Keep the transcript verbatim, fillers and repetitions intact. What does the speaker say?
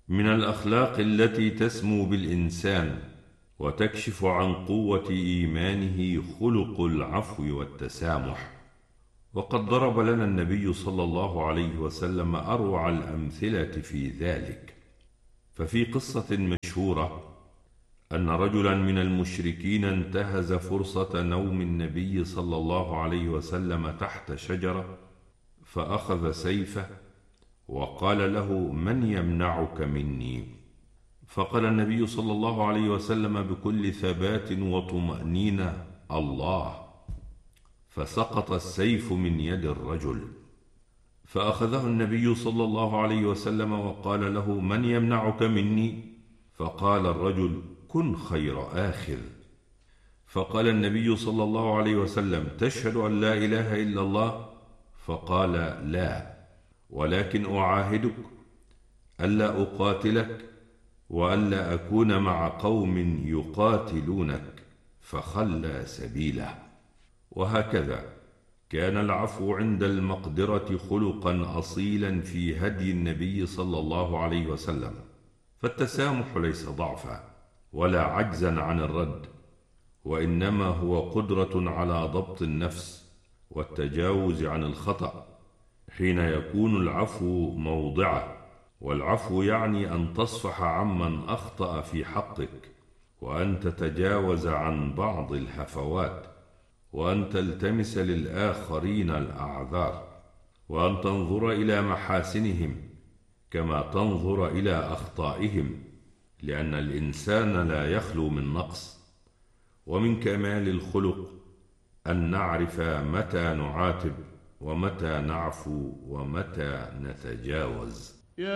من الأخلاق التي تسمو بالإنسان وتكشف عن قوة إيمانه خلق العفو والتسامح. وقد ضرب لنا النبي صلى الله عليه وسلم أروع الأمثلة في ذلك. ففي قصة مشهورة أن رجلا من المشركين انتهز فرصة نوم النبي صلى الله عليه وسلم تحت شجرة، فأخذ سيفه وقال له: من يمنعك مني؟ فقال النبي صلى الله عليه وسلم بكل ثبات وطمأنينة: الله. فسقط السيف من يد الرجل، فأخذه النبي صلى الله عليه وسلم وقال له: من يمنعك مني؟ فقال الرجل: كن خير آخذ. فقال النبي صلى الله عليه وسلم: تشهد أن لا إله إلا الله؟ فقال: لا، ولكن أعاهدك ألا أقاتلك وألا أكون مع قوم يقاتلونك. فخلى سبيله. وهكذا كان العفو عند المقدرة خلقا أصيلا في هدي النبي صلى الله عليه وسلم. فالتسامح ليس ضعفا ولا عجزا عن الرد، وإنما هو قدرة على ضبط النفس والتجاوز عن الخطأ حين يكون العفو موضعه. والعفو يعني أن تصفح عمن أخطأ في حقك، وأن تتجاوز عن بعض الهفوات، وأن تلتمس للآخرين الأعذار، وأن تنظر إلى محاسنهم كما تنظر إلى أخطائهم، لأن الإنسان لا يخلو من نقص. ومن كمال الخلق أن نعرف متى نعاتب ومتى نعفو ومتى نتجاوز.